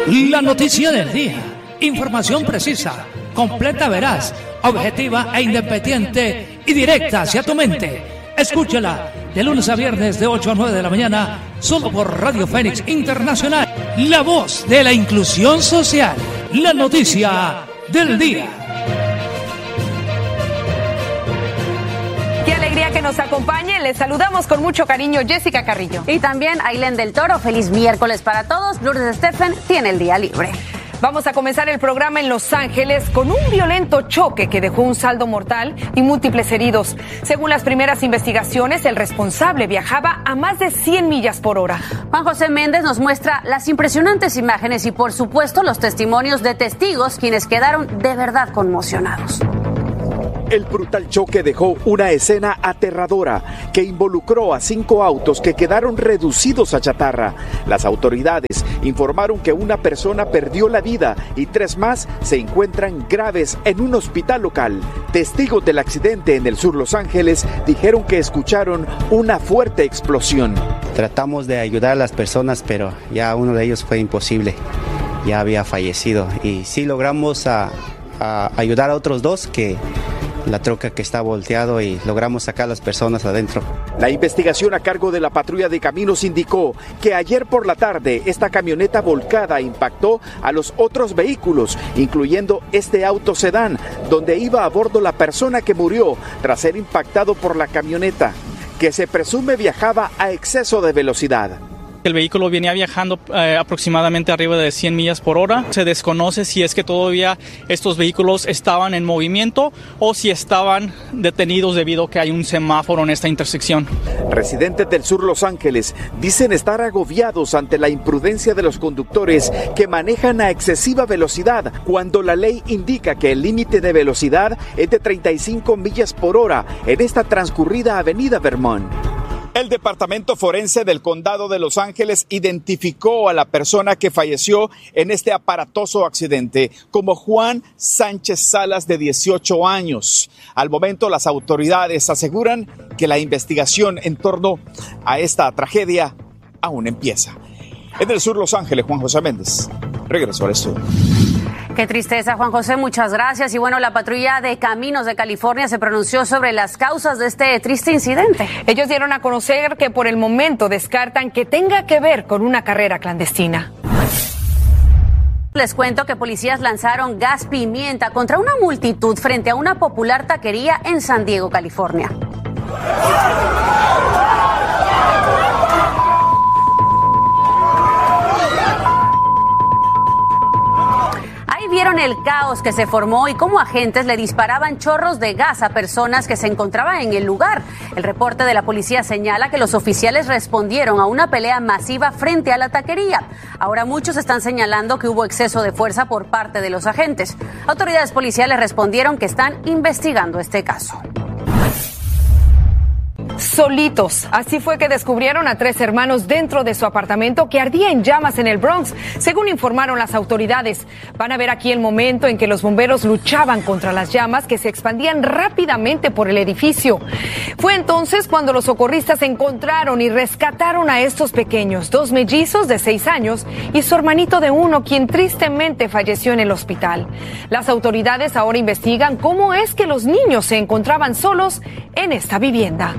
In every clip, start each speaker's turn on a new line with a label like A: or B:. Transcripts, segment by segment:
A: La noticia del día. Información precisa, completa, veraz, objetiva e independiente y directa hacia tu mente. Escúchala de lunes a viernes de 8 a 9 de la mañana, solo por Radio Fénix Internacional. La voz de la inclusión social. La noticia del día.
B: Qué alegría que nos acompañe. Les saludamos con mucho cariño, Jessica Carrillo.
C: Y también Ailén del Toro. Feliz miércoles para todos. Lourdes Stephen tiene el día libre.
B: Vamos a comenzar el programa en Los Ángeles con un violento choque que dejó un saldo mortal y múltiples heridos. Según las primeras investigaciones, el responsable viajaba a más de 100 millas por hora.
C: Juan José Méndez nos muestra las impresionantes imágenes y, por supuesto, los testimonios de testigos, quienes quedaron de verdad conmocionados.
D: El brutal choque dejó una escena aterradora que involucró a 5 autos que quedaron reducidos a chatarra. Las autoridades informaron que una persona perdió la vida y 3 más se encuentran graves en un hospital local. Testigos del accidente en el sur Los Ángeles dijeron que escucharon una fuerte explosión.
E: Tratamos de ayudar a las personas, pero ya uno de ellos fue imposible. Ya había fallecido y sí logramos ayudar a otros 2 que la troca que está volteado y logramos sacar a las personas adentro.
D: La investigación a cargo de la patrulla de caminos indicó que ayer por la tarde esta camioneta volcada impactó a los otros vehículos, incluyendo este auto sedán, donde iba a bordo la persona que murió tras ser impactado por la camioneta, que se presume viajaba a exceso de velocidad.
F: El vehículo venía viajando aproximadamente arriba de 100 millas por hora. Se desconoce si es que todavía estos vehículos estaban en movimiento o si estaban detenidos debido a que hay un semáforo en esta intersección.
D: Residentes del sur Los Ángeles dicen estar agobiados ante la imprudencia de los conductores que manejan a excesiva velocidad cuando la ley indica que el límite de velocidad es de 35 millas por hora en esta transcurrida avenida Vermont. El Departamento Forense del Condado de Los Ángeles identificó a la persona que falleció en este aparatoso accidente como Juan Sánchez Salas, de 18 años. Al momento, las autoridades aseguran que la investigación en torno a esta tragedia aún empieza. En el sur Los Ángeles, Juan José Méndez. Regreso al estudio.
C: Qué tristeza, Juan José, muchas gracias. Y bueno, la patrulla de caminos de California se pronunció sobre las causas de este triste incidente.
B: Ellos dieron a conocer que por el momento descartan que tenga que ver con una carrera clandestina.
C: Les cuento que policías lanzaron gas pimienta contra una multitud frente a una popular taquería en San Diego, California. Vieron el caos que se formó y cómo agentes le disparaban chorros de gas a personas que se encontraban en el lugar. El reporte de la policía señala que los oficiales respondieron a una pelea masiva frente a la taquería. Ahora muchos están señalando que hubo exceso de fuerza por parte de los agentes. Autoridades policiales respondieron que están investigando este caso.
B: Solitos. Así fue que descubrieron a 3 hermanos dentro de su apartamento que ardía en llamas en el Bronx, según informaron las autoridades. Van a ver aquí el momento en que los bomberos luchaban contra las llamas que se expandían rápidamente por el edificio. Fue entonces cuando los socorristas encontraron y rescataron a estos pequeños, 2 mellizos de 6 años y su hermanito de 1, quien tristemente falleció en el hospital. Las autoridades ahora investigan cómo es que los niños se encontraban solos en esta vivienda.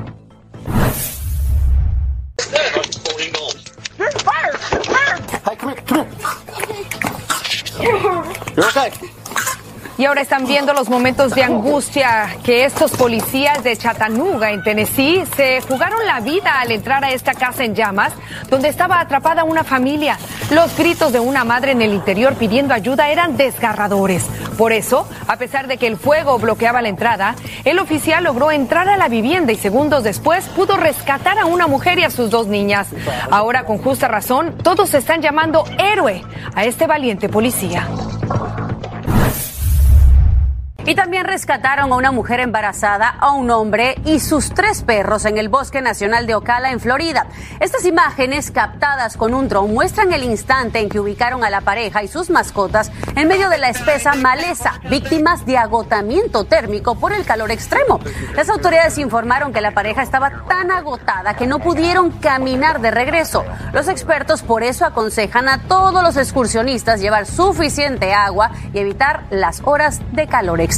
B: Y ahora están viendo los momentos de angustia que estos policías de Chattanooga, en Tennessee, se jugaron la vida al entrar a esta casa en llamas, donde estaba atrapada una familia. Los gritos de una madre en el interior pidiendo ayuda eran desgarradores. Por eso, a pesar de que el fuego bloqueaba la entrada, el oficial logró entrar a la vivienda y segundos después pudo rescatar a una mujer y a sus 2 niñas. Ahora, con justa razón, todos están llamando héroe a este valiente policía.
C: Y también rescataron a una mujer embarazada, a un hombre y sus 3 perros en el Bosque Nacional de Ocala, en Florida. Estas imágenes, captadas con un dron, muestran el instante en que ubicaron a la pareja y sus mascotas en medio de la espesa maleza, víctimas de agotamiento térmico por el calor extremo. Las autoridades informaron que la pareja estaba tan agotada que no pudieron caminar de regreso. Los expertos por eso aconsejan a todos los excursionistas llevar suficiente agua y evitar las horas de calor extremo.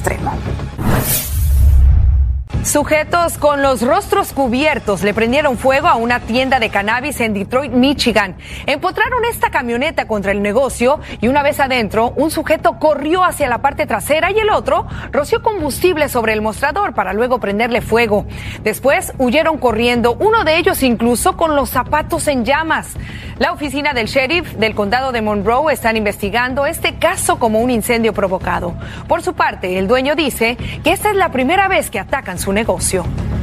B: Sujetos con los rostros cubiertos le prendieron fuego a una tienda de cannabis en Detroit, Michigan. Empotraron esta camioneta contra el negocio y una vez adentro, un sujeto corrió hacia la parte trasera y el otro roció combustible sobre el mostrador para luego prenderle fuego. Después huyeron corriendo, uno de ellos incluso con los zapatos en llamas. La oficina del sheriff del condado de Monroe están investigando este caso como un incendio provocado. Por su parte, el dueño dice que esta es la primera vez que atacan su negocio.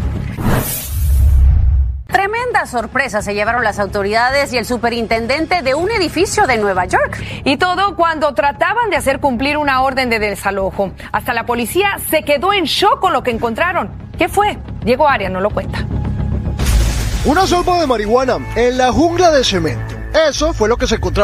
C: Tremenda sorpresa se llevaron las autoridades y el superintendente de un edificio de Nueva York.
B: Y todo cuando trataban de hacer cumplir una orden de desalojo. Hasta la policía se quedó en shock con lo que encontraron. ¿Qué fue? Diego Arias nos lo cuenta.
G: Una sopa de marihuana en la jungla de cemento. Eso fue lo que se encontraba